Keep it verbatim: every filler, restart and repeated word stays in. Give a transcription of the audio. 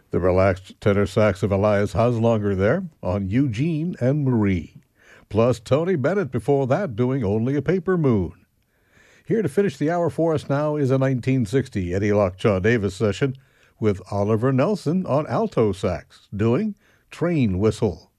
The relaxed tenor sax of Elias Haslonger there on Eugene and Marie. Plus Tony Bennett before that doing Only a Paper Moon. Here to finish the hour for us now is a nineteen sixty Eddie Lockjaw Davis session with Oliver Nelson on alto sax doing Train Whistle.